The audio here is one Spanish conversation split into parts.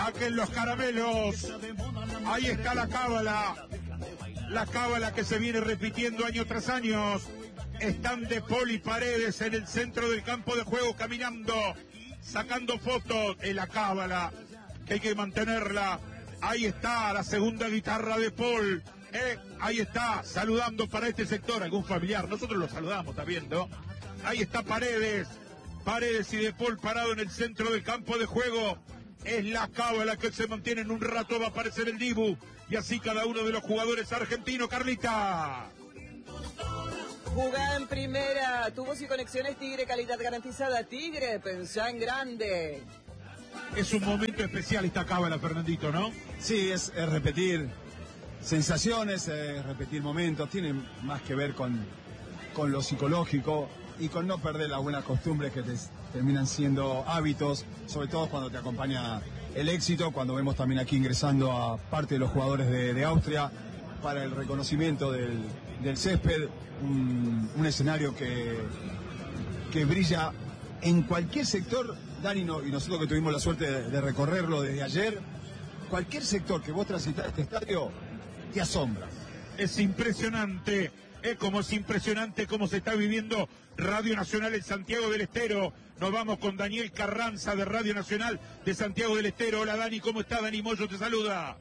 Saquen los caramelos. Ahí está la cábala. La cábala que se viene repitiendo año tras año. Están De Paul y Paredes en el centro del campo de juego caminando, sacando fotos en la cábala, que hay que mantenerla. Ahí está la segunda guitarra de Paul. Ahí está, saludando para este sector, algún familiar. Nosotros lo saludamos, está viendo. Ahí está Paredes y De Paul parado en el centro del campo de juego. Es la cábala que se mantiene. En un rato va a aparecer el Dibu. Y así cada uno de los jugadores argentinos, Carlita. Jugá en primera, tu voz y conexiones Tigre, calidad garantizada. Tigre, pensá en grande. Es un momento especial esta cábala, Fernandito, ¿no? Sí, es repetir sensaciones, repetir momentos. Tiene más que ver con lo psicológico y con no perder las buenas costumbres que terminan siendo hábitos, sobre todo cuando te acompaña el éxito, cuando vemos también aquí ingresando a parte de los jugadores de Austria para el reconocimiento del césped, un escenario que brilla en cualquier sector, Dani, y nosotros que tuvimos la suerte de recorrerlo desde ayer, cualquier sector que vos transitas este estadio te asombra. Es impresionante, como es impresionante cómo se está viviendo Radio Nacional en Santiago del Estero. Nos vamos con Daniel Carranza de Radio Nacional de Santiago del Estero. Hola Dani, ¿cómo está? Dani Moyo te saluda.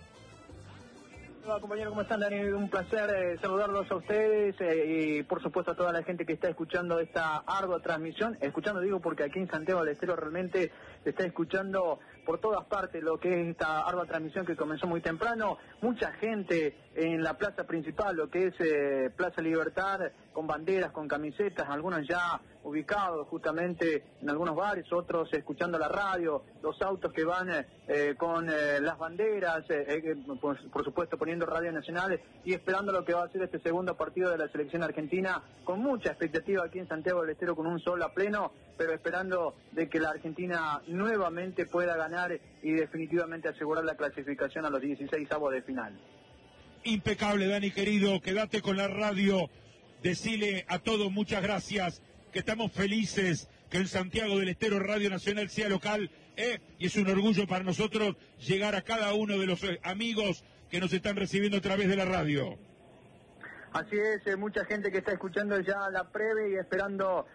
Hola compañeros, ¿cómo están, Dani? Un placer saludarlos a ustedes y por supuesto a toda la gente que está escuchando esta ardua transmisión. Escuchando digo porque aquí en Santiago del Estero realmente se está escuchando por todas partes lo que es esta ardua transmisión que comenzó muy temprano. Mucha gente en la plaza principal, lo que es Plaza Libertad, con banderas, con camisetas, algunos ya ubicados justamente en algunos bares, otros escuchando la radio, los autos que van con las banderas, por supuesto poniendo Radio Nacional y esperando lo que va a ser este segundo partido de la selección argentina, con mucha expectativa aquí en Santiago del Estero, con un sol a pleno, pero esperando de que la Argentina nuevamente pueda ganar y definitivamente asegurar la clasificación a los 16avos de final. Impecable, Dani querido, quédate con la radio, decile a todos muchas gracias, que estamos felices que en Santiago del Estero Radio Nacional sea local, y es un orgullo para nosotros llegar a cada uno de los amigos que nos están recibiendo a través de la radio. Así es, mucha gente que está escuchando ya la previa y esperando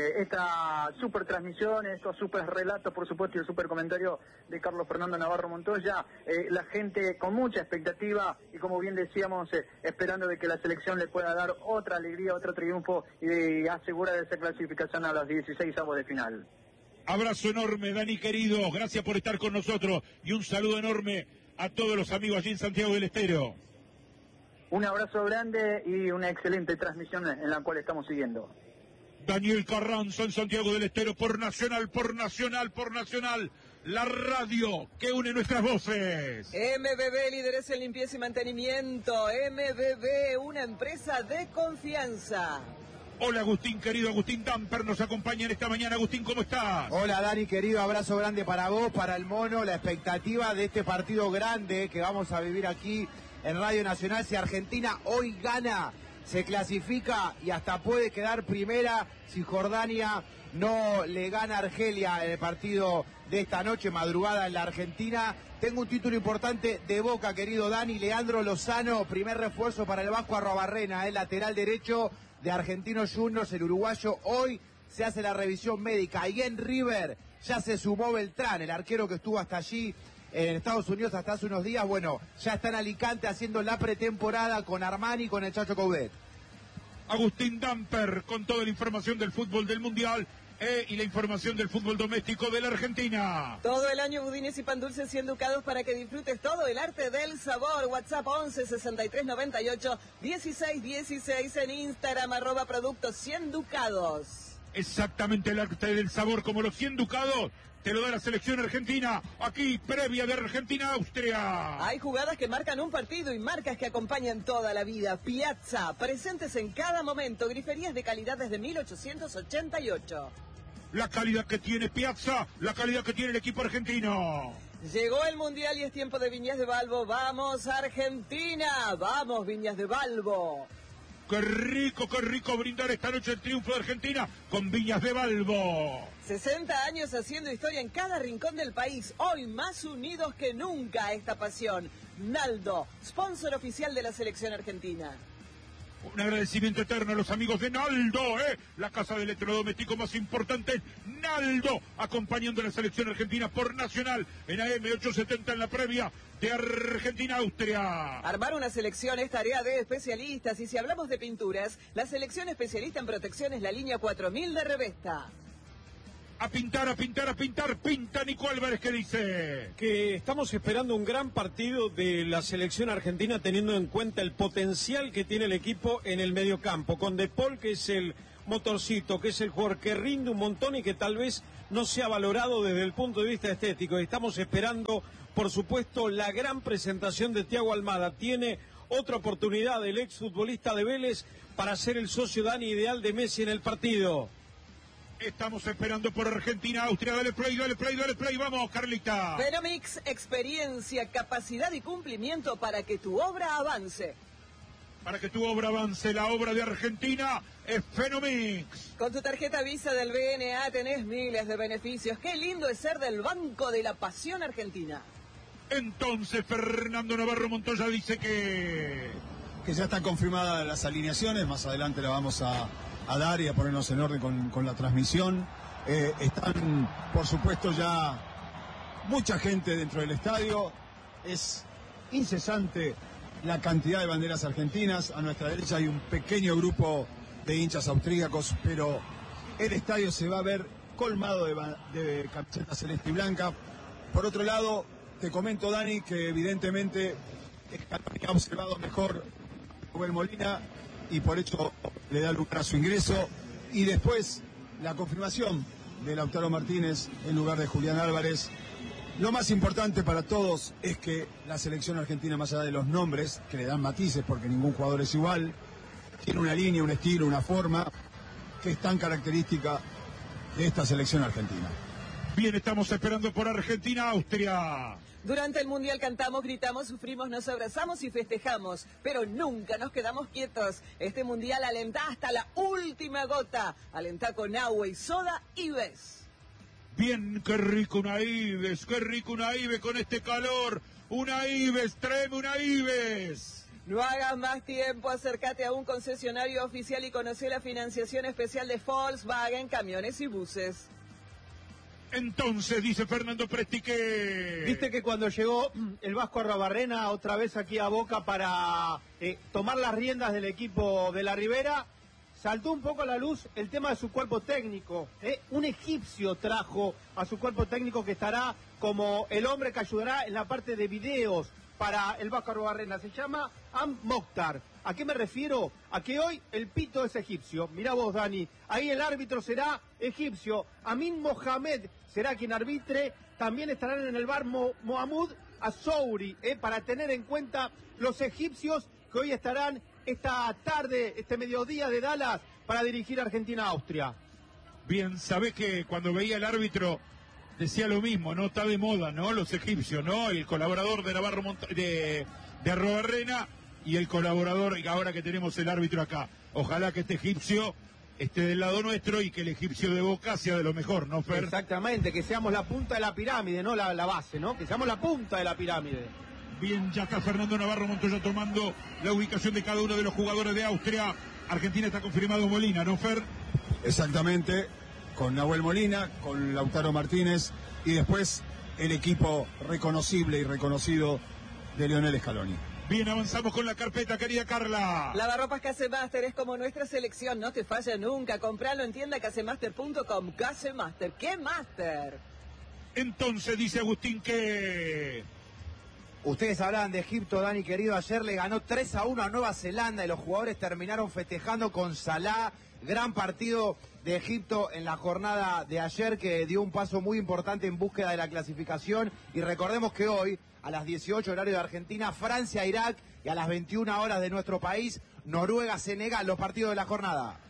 esta super transmisión, estos super relatos, por supuesto, y el super comentario de Carlos Fernando Navarro Montoya. La gente con mucha expectativa y, como bien decíamos, esperando de que la selección le pueda dar otra alegría, otro triunfo y asegurar esa clasificación a los 16avos de final. Abrazo enorme, Dani querido, gracias por estar con nosotros y un saludo enorme a todos los amigos allí en Santiago del Estero. Un abrazo grande y una excelente transmisión en la cual estamos siguiendo. Daniel Carranza en Santiago del Estero por Nacional, la radio que une nuestras voces. MBB, líderes en limpieza y mantenimiento. MBB, una empresa de confianza. Hola Agustín, querido Agustín Damper nos acompaña en esta mañana. Agustín, ¿cómo estás? Hola Dani, querido, abrazo grande para vos, para el Mono, la expectativa de este partido grande que vamos a vivir aquí en Radio Nacional. Si Argentina hoy gana, se clasifica y hasta puede quedar primera si Jordania no le gana a Argelia en el partido de esta noche, madrugada en la Argentina. Tengo un título importante de Boca, querido Dani. Leandro Lozano, primer refuerzo para el Vasco Arrobarrena, el lateral derecho de Argentinos Juniors, el uruguayo. Hoy se hace la revisión médica y en River ya se sumó Beltrán, el arquero que estuvo hasta allí en Estados Unidos hasta hace unos días. Bueno, ya está en Alicante haciendo la pretemporada con Armani y con el Chacho Coudet. Agustín Damper con toda la información del fútbol del Mundial y la información del fútbol doméstico de la Argentina. Todo el año budines y pan dulces 100 ducados para que disfrutes todo el arte del sabor. WhatsApp 11 63 98 16 16, en Instagram @productos 100 ducados. Exactamente, el arte del sabor, como los 100 ducados te lo da la selección argentina, aquí previa de Argentina-Austria. Hay jugadas que marcan un partido y marcas que acompañan toda la vida. Piazza, presentes en cada momento, griferías de calidad desde 1888. La calidad que tiene Piazza, la calidad que tiene el equipo argentino. Llegó el Mundial y es tiempo de Viñas de Balbo. ¡Vamos Argentina! ¡Vamos Viñas de Balbo! qué rico brindar esta noche el triunfo de Argentina con Viñas de Balbo. 60 años haciendo historia en cada rincón del país, hoy más unidos que nunca esta pasión. Naldo, sponsor oficial de la selección argentina. Un agradecimiento eterno a los amigos de Naldo, la casa de electrodoméstico más importante, Naldo, acompañando a la selección argentina por Nacional en AM 870 en la previa de Argentina-Austria. Armar una selección es tarea de especialistas, y si hablamos de pinturas, la selección especialista en protección es la línea 4000 de Revesta. A pintar, pinta Nico Álvarez, que dice que estamos esperando un gran partido de la selección argentina, teniendo en cuenta el potencial que tiene el equipo en el mediocampo, con De Paul, que es el motorcito, que es el jugador que rinde un montón y que tal vez no sea valorado desde el punto de vista estético. Estamos esperando, por supuesto, la gran presentación de Thiago Almada. Tiene otra oportunidad el exfutbolista de Vélez para ser el socio Dani ideal de Messi en el partido. Estamos esperando por Argentina-Austria. Dale play, vamos, Carlita. Fenomix, experiencia, capacidad y cumplimiento para que tu obra avance. Para que tu obra avance, la obra de Argentina es Fenomix. Con tu tarjeta Visa del BNA tenés miles de beneficios. Qué lindo es ser del Banco de la Pasión Argentina. Entonces Fernando Navarro Montoya dice que ya están confirmadas las alineaciones, más adelante la vamos a dar y a ponernos en orden con la transmisión. Están, por supuesto, ya mucha gente dentro del estadio. Es incesante la cantidad de banderas argentinas. A nuestra derecha hay un pequeño grupo de hinchas austríacos, pero el estadio se va a ver colmado de camisetas celeste y blanca. Por otro lado, te comento, Dani, que evidentemente Scaloni ha observado mejor a Nahuel Molina y por eso le da lugar a su ingreso. Y después la confirmación de Lautaro Martínez en lugar de Julián Álvarez. Lo más importante para todos es que la selección argentina, más allá de los nombres, que le dan matices porque ningún jugador es igual, tiene una línea, un estilo, una forma que es tan característica de esta selección argentina. Bien, estamos esperando por Argentina-Austria. Durante el Mundial cantamos, gritamos, sufrimos, nos abrazamos y festejamos, pero nunca nos quedamos quietos. Este Mundial alentá hasta la última gota. Alentá con agua y soda Ives. Bien, qué rico una Ives con este calor. Una Ives, tráeme una Ives. No hagas más tiempo, acércate a un concesionario oficial y conoce la financiación especial de Volkswagen, camiones y buses. Entonces, dice Fernando Presti que... Viste que cuando llegó el Vasco Arruabarrena otra vez aquí a Boca para tomar las riendas del equipo de la Ribera, saltó un poco a la luz el tema de su cuerpo técnico. Un egipcio trajo a su cuerpo técnico que estará como el hombre que ayudará en la parte de videos para el Vasco Arruabarrena. Se llama Am Mokhtar. ¿A qué me refiero? A que hoy el pito es egipcio. Mirá vos, Dani. Ahí el árbitro será egipcio. Amin Mohamed será quien arbitre. También estarán en el bar Mohamed Azouri, para tener en cuenta los egipcios que hoy estarán esta tarde, este mediodía de Dallas, para dirigir Argentina-Austria. Bien, sabés que cuando veía el árbitro decía lo mismo, ¿no? Está de moda, ¿no? Los egipcios, ¿no? El colaborador de Navarro de Arruabarrena y el colaborador, ahora que tenemos el árbitro acá. Ojalá que este egipcio esté del lado nuestro y que el egipcio de Boca sea de lo mejor, ¿no, Fer? Exactamente, que seamos la punta de la pirámide, no la base, ¿no? Que seamos la punta de la pirámide. Bien, ya está Fernando Navarro Montoya tomando la ubicación de cada uno de los jugadores de Austria. Argentina está confirmado Molina, ¿no, Fer? Exactamente, con Nahuel Molina, con Lautaro Martínez y después el equipo reconocible y reconocido de Lionel Scaloni. Bien, avanzamos con la carpeta, querida Carla. Lavarropas Casemaster es como nuestra selección, no te falla nunca. Compralo en tienda casemaster.com. Casemaster, ¿qué Master? Entonces dice Agustín que... Ustedes hablaban de Egipto, Dani querido. Ayer le ganó 3-1 a Nueva Zelanda y los jugadores terminaron festejando con Salah. Gran partido de Egipto en la jornada de ayer, que dio un paso muy importante en búsqueda de la clasificación. Y recordemos que hoy, a las 18 horario de Argentina, Francia-Irak, y a las 21 horas de nuestro país, Noruega-Senegal, los partidos de la jornada.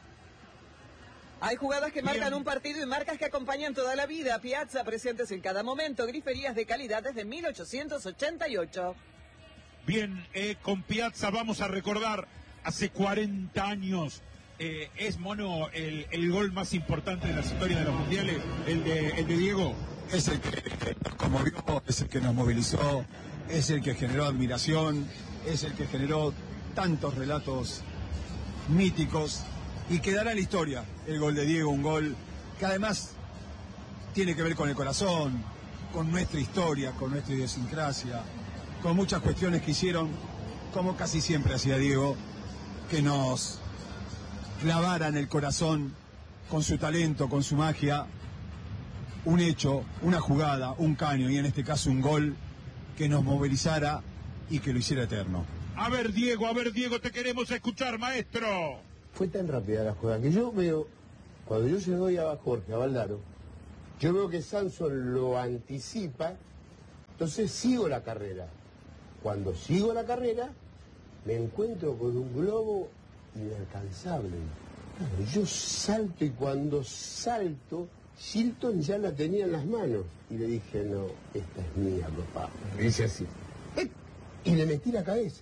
Hay jugadas que marcan un partido y marcas que acompañan toda la vida. Piazza, presentes en cada momento. Griferías de calidad desde 1888. Bien, con Piazza vamos a recordar hace 40 años. ¿Es, Mono, el gol más importante de la historia de los mundiales, el de Diego? Es el que nos conmovió, es el que nos movilizó, es el que generó admiración, es el que generó tantos relatos míticos y quedará en la historia el gol de Diego, un gol que además tiene que ver con el corazón, con nuestra historia, con nuestra idiosincrasia, con muchas cuestiones que hicieron, como casi siempre hacía Diego, que nos clavara en el corazón con su talento, con su magia, un hecho, una jugada, un caño y en este caso un gol que nos movilizara y que lo hiciera eterno. A ver, Diego, te queremos escuchar, maestro. Fue tan rápida la jugada que yo veo, cuando yo se lo doy a Jorge, a Valdaro, yo veo que Samson lo anticipa, entonces sigo la carrera. Cuando sigo la carrera, me encuentro con un globo inalcanzable. Claro, yo salto y cuando salto, Shilton ya la tenía en las manos. Y le dije, no, esta es mía, papá. Me dice así. Y le metí la cabeza.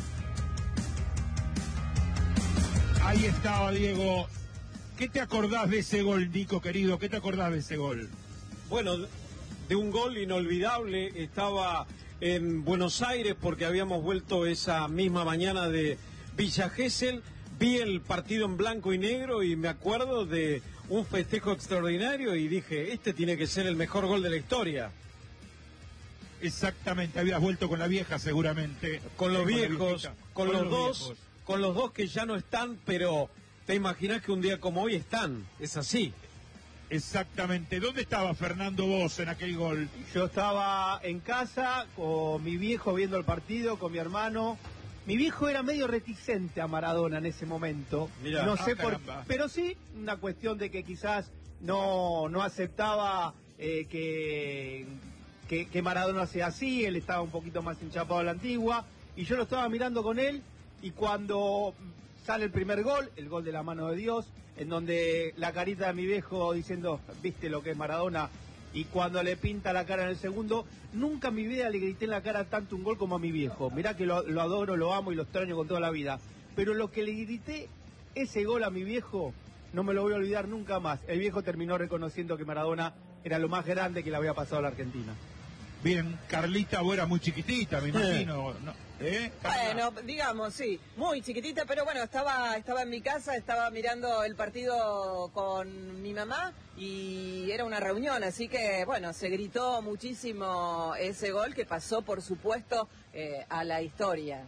Ahí estaba, Diego. ¿Qué te acordás de ese gol, Nico, querido? ¿Qué te acordás de ese gol? Bueno, de un gol inolvidable. Estaba en Buenos Aires porque habíamos vuelto esa misma mañana de Villa Gesell. Vi el partido en blanco y negro y me acuerdo de un festejo extraordinario y dije, este tiene que ser el mejor gol de la historia. Exactamente, habías vuelto con la vieja seguramente. Con los viejos, con los dos que ya no están, pero te imaginas que un día como hoy están, es así. Exactamente. ¿Dónde estaba Fernando vos en aquel gol? Yo estaba en casa con mi viejo viendo el partido, con mi hermano. Mi viejo era medio reticente a Maradona en ese momento. Mirá, no sé por caramba. pero sí una cuestión de que quizás no aceptaba que Maradona sea así. Él estaba un poquito más enchapado a la antigua y yo lo estaba mirando con él y cuando sale el primer gol, el gol de la mano de Dios, en donde la carita de mi viejo diciendo, ¿viste lo que es Maradona? Y cuando le pinta la cara en el segundo, nunca en mi vida le grité en la cara tanto un gol como a mi viejo. Mirá que lo adoro, lo amo y lo extraño con toda la vida. Pero lo que le grité ese gol a mi viejo, no me lo voy a olvidar nunca más. El viejo terminó reconociendo que Maradona era lo más grande que le había pasado a la Argentina. Bien, Carlita, vos eras muy chiquitita, me imagino. ¿No? Bueno, digamos, sí, muy chiquitita, pero bueno, estaba en mi casa, estaba mirando el partido con mi mamá y era una reunión, así que bueno, se gritó muchísimo ese gol que pasó, por supuesto, a la historia.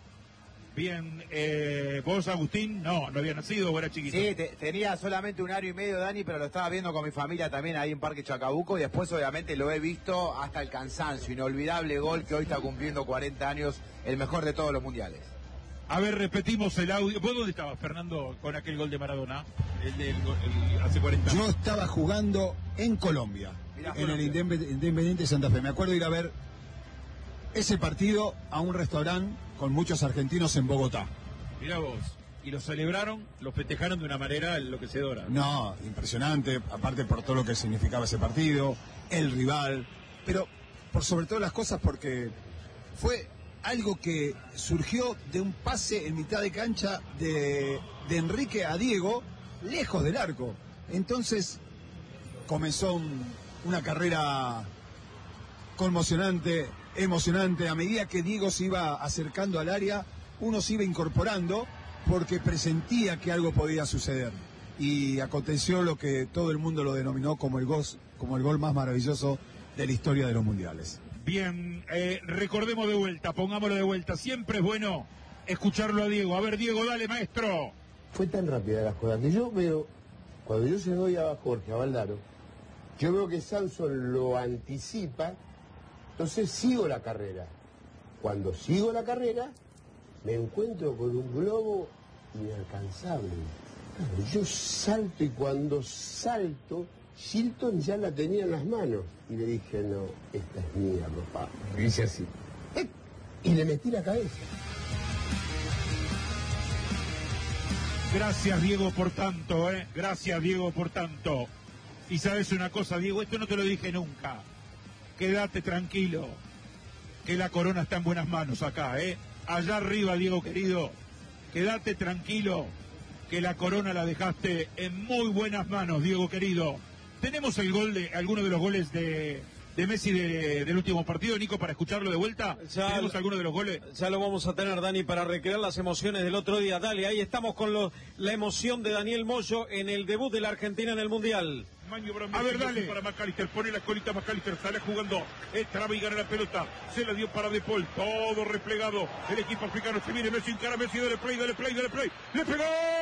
Bien, vos, Agustín, no había nacido, vos eras chiquito. Sí, tenía solamente 1 año y medio, Dani, pero lo estaba viendo con mi familia también ahí en Parque Chacabuco y después obviamente lo he visto hasta el cansancio. Inolvidable gol que hoy está cumpliendo 40 años, el mejor de todos los mundiales. A ver, repetimos el audio. ¿Vos dónde estabas, Fernando, con aquel gol de Maradona? Hace 40 años. Yo estaba jugando en Colombia, Mirá, en el Independiente Santa Fe. Me acuerdo ir a ver ese partido a un restaurante con muchos argentinos en Bogotá. Mirá vos. Y lo celebraron, lo festejaron de una manera enloquecedora. No, impresionante, aparte por todo lo que significaba ese partido, el rival, pero por sobre todas las cosas porque fue algo que surgió de un pase en mitad de cancha de Enrique a Diego, lejos del arco. Entonces comenzó una carrera conmocionante, emocionante. A medida que Diego se iba acercando al área, uno se iba incorporando porque presentía que algo podía suceder. Y aconteció lo que todo el mundo lo denominó como el gol más maravilloso de la historia de los mundiales. Bien, recordemos de vuelta, pongámoslo de vuelta. Siempre es bueno escucharlo a Diego. A ver, Diego, dale, maestro. Fue tan rápida la jugada que yo veo, cuando yo se lo doy a Jorge, a Valdaro, yo veo que Samson lo anticipa, entonces sigo la carrera. Cuando sigo la carrera, me encuentro con un globo inalcanzable. Claro, yo salto y cuando salto, Shilton ya la tenía en las manos. Y le dije, no, esta es mía, papá. Me dice así. Y le metí la cabeza. Gracias, Diego, por tanto, Gracias, Diego, por tanto. Y sabes una cosa, Diego, esto no te lo dije nunca. Quédate tranquilo, que la corona está en buenas manos acá, Allá arriba, Diego querido, quédate tranquilo, que la corona la dejaste en muy buenas manos, Diego querido. ¿Tenemos alguno de los goles de Messi del último partido, Nico, para escucharlo de vuelta? ¿Tenemos alguno de los goles? Ya lo vamos a tener, Dani, para recrear las emociones del otro día. Dale, ahí estamos con la emoción de Daniel Moyo en el debut de la Argentina en el Mundial. A ver, dale. Para McAllister, pone la colita McAllister, sale jugando, traba y gana la pelota, se la dio para De Paul, todo replegado, el equipo africano se viene, Messi encara, Messi, dale play, le pegó.